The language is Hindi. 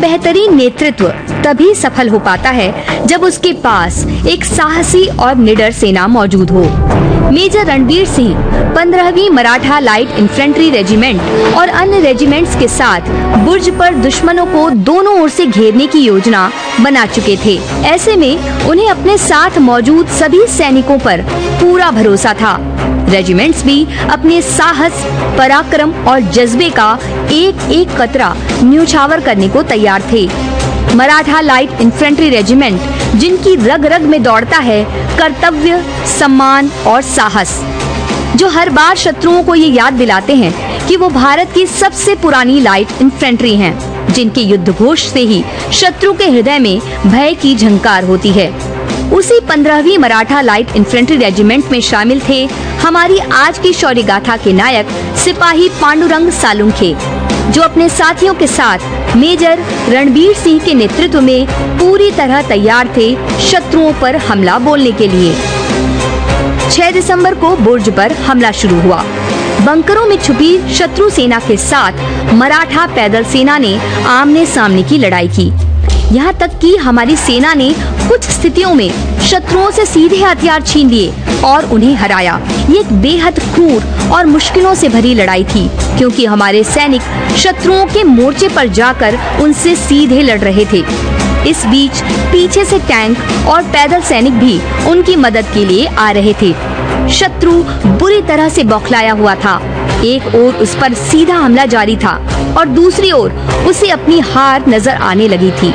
बेहतरीन नेतृत्व तभी सफल हो पाता है जब उसके पास एक साहसी और निडर सेना मौजूद हो। Major Ranbir Singh 15वीं Maratha light infantry regiment और अन्य रेजिमेंट्स के साथ बुर्ज पर दुश्मनों को दोनों ओर से घेरने की योजना बना चुके थे। ऐसे में उन्हें अपने साथ मौजूद सभी सैनिकों पर पूरा भरोसा था। रेजिमेंट्स भी अपने साहस, पराक्रम और जज्बे का एक एक कतरा न्योछावर करने को तैयार थे। मराठा लाइट इन्फेंट्री रेजिमेंट जिनकी रग रग में दौड़ता है कर्तव्य, सम्मान और साहस, जो हर बार शत्रुओं को ये याद दिलाते हैं कि वो भारत की सबसे पुरानी लाइट इन्फेंट्री हैं, जिनके युद्ध घोष से ही शत्रु के हृदय में भय की झंकार होती है। उसी 15वीं मराठा लाइट इन्फेंट्री रेजिमेंट में शामिल थे हमारी आज की शौर्य गाथा के नायक सिपाही पांडुरंग सालुंखे, जो अपने साथियों के साथ मेजर रणबीर सिंह के नेतृत्व में पूरी तरह तैयार थे शत्रुओं पर हमला बोलने के लिए। 6 दिसंबर को बुर्ज पर हमला शुरू हुआ। बंकरों में छुपी शत्रु सेना के साथ मराठा पैदल सेना ने आमने सामने की लड़ाई की। यहाँ तक कि हमारी सेना ने कुछ स्थितियों में शत्रुओं से सीधे हथियार छीन लिए और उन्हें हराया। ये एक बेहद क्रूर और मुश्किलों से भरी लड़ाई थी, क्योंकि हमारे सैनिक शत्रुओं के मोर्चे पर जाकर उनसे सीधे लड़ रहे थे। इस बीच पीछे से टैंक और पैदल सैनिक भी उनकी मदद के लिए आ रहे थे। शत्रु बुरी तरह से बौखलाया हुआ था। एक ओर उस पर सीधा हमला जारी था और दूसरी ओर उसे अपनी हार नजर आने लगी थी।